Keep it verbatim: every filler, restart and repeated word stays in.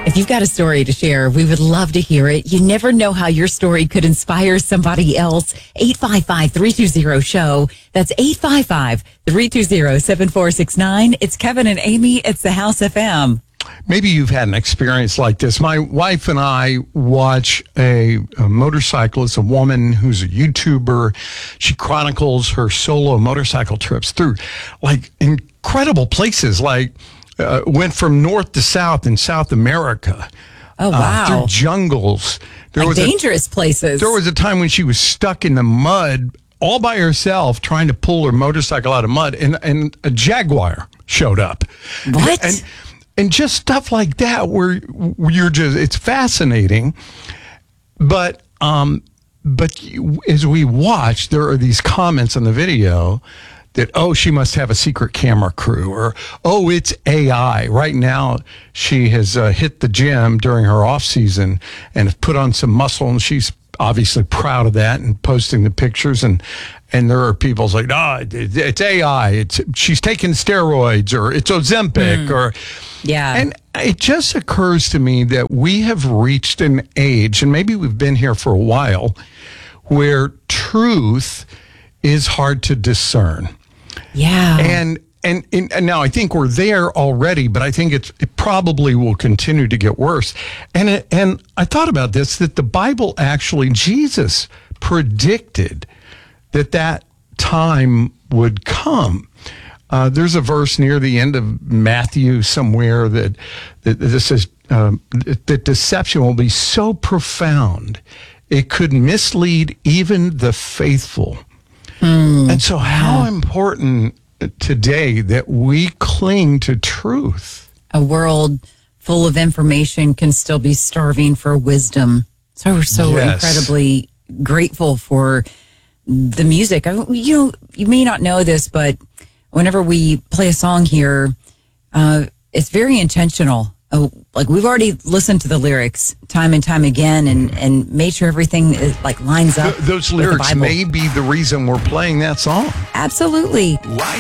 If you've got a story to share, we would love to hear it. You never know how your story could inspire somebody else. eight five five, three two zero, SHOW. That's eight five five, three two zero, seven four six nine. It's Kevin and Amy. It's the House F M. Maybe you've had an experience like this. My wife and I watch a, a motorcyclist, a woman who's a YouTuber. She chronicles her solo motorcycle trips through like incredible places, like uh, went from north to south in South America. Oh, wow. Uh, through jungles. There like was dangerous a, places. There was a time when she was stuck in the mud all by herself trying to pull her motorcycle out of mud, and, and a jaguar showed up. What? And, And just stuff like that where, where you're just, it's fascinating. But, um, but you, as we watch, there are these comments on the video that, oh, she must have a secret camera crew, or, oh, it's A I. Right now, she has uh, hit the gym during her off season and has put on some muscle, and she's obviously proud of that and posting the pictures. And, and there are people like, oh, it's A I. It's, she's taking steroids, or it's Ozempic, mm. or, yeah. And it just occurs to me that we have reached an age, and maybe we've been here for a while, where truth is hard to discern. Yeah. And and, and now I think we're there already, but I think it's, it probably will continue to get worse. And it, and I thought about this, that the Bible actually, Jesus predicted that that time would come. Uh, there's a verse near the end of Matthew somewhere that, that, that says um, that deception will be so profound it could mislead even the faithful. Mm, and so how yeah. important today that we cling to truth. A world full of information can still be starving for wisdom. So we're so yes. incredibly grateful for the music. I, you know, you may not know this, but whenever we play a song here, uh, it's very intentional. Oh, like we've already listened to the lyrics time and time again, and, and made sure everything is, like lines up. Th- those lyrics may be the reason we're playing that song. Absolutely. Right.